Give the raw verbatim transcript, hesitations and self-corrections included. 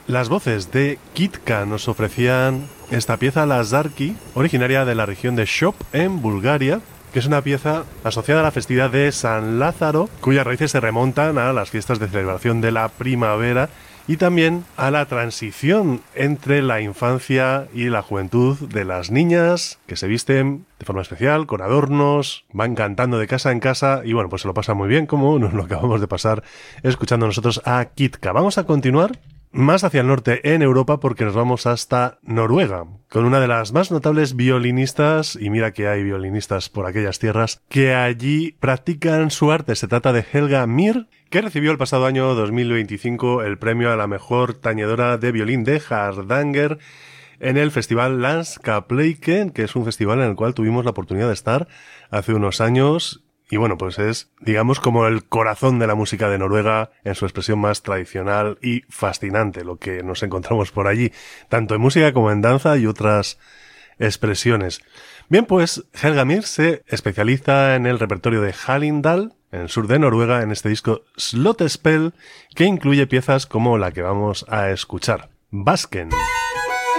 Las voces de Kitka nos ofrecían esta pieza Lazarki, originaria de la región de Shop en Bulgaria, que es una pieza asociada a la festividad de San Lázaro, cuyas raíces se remontan a las fiestas de celebración de la primavera y también a la transición entre la infancia y la juventud de las niñas que se visten de forma especial, con adornos, van cantando de casa en casa y bueno, pues se lo pasan muy bien, como nos lo acabamos de pasar escuchando nosotros a Kitka. Vamos a continuar más hacia el norte en Europa porque nos vamos hasta Noruega, con una de las más notables violinistas, y mira que hay violinistas por aquellas tierras, que allí practican su arte. Se trata de Helga Myhr, que recibió el pasado año dos mil veinticinco el premio a la mejor tañedora de violín de Hardanger en el festival Landskapleiken, que es un festival en el cual tuvimos la oportunidad de estar hace unos años. Y bueno, pues es, digamos, como el corazón de la música de Noruega en su expresión más tradicional y fascinante, lo que nos encontramos por allí, tanto en música como en danza y otras expresiones. Bien, pues Helga Myhr se especializa en el repertorio de Hallingdal, en el sur de Noruega, en este disco Slotespell, que incluye piezas como la que vamos a escuchar, Basken.